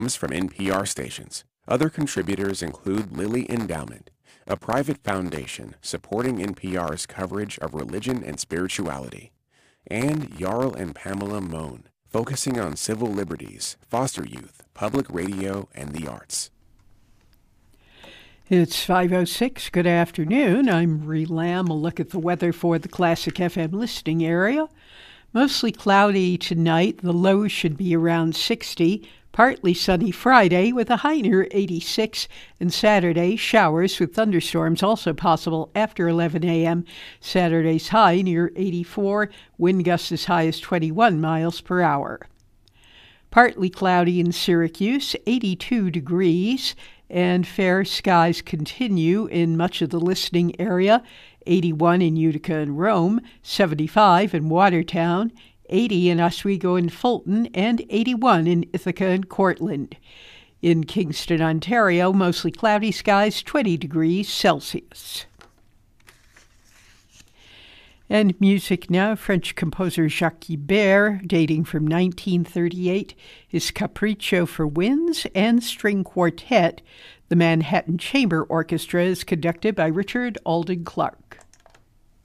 from NPR stations. Other contributors include Lilly Endowment, a private foundation supporting NPR's coverage of religion and spirituality, and Jarl and Pamela Mohn, focusing on civil liberties, foster youth, public radio, and the arts. It's 5:06. Good afternoon. I'm Ree Lamb. A look at the weather for the Classic FM listening area. Mostly cloudy tonight. The low should be around 60. Partly sunny Friday with a high near 86. And Saturday, showers with thunderstorms also possible after 11 a.m. Saturday's high near 84. Wind gusts as high as 21 miles per hour. Partly cloudy in Syracuse, 82 degrees. And fair skies continue in much of the listening area. 81 in Utica and Rome, 75 in Watertown, 80 in Oswego and Fulton, and 81 in Ithaca and Cortland. In Kingston, Ontario, mostly cloudy skies, 20 degrees Celsius. And music now, French composer Jacques Ibert, dating from 1938, his Capriccio for winds and string quartet. The Manhattan Chamber Orchestra is conducted by Richard Alden Clark.